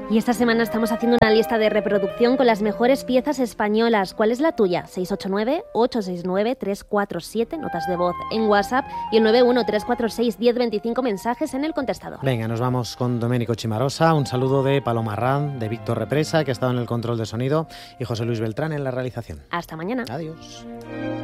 Y esta semana estamos haciendo una lista de reproducción con las mejores piezas españolas. ¿Cuál es la tuya? 689-869-347, notas de voz en WhatsApp, y el 913461025 mensajes en el contestador. Venga, nos vamos con Domenico Cimarosa. Un saludo de Paloma Arranz, de Víctor Represa, que ha estado en el control de sonido, y José Luis Beltrán en la realización. Hasta mañana. Adiós.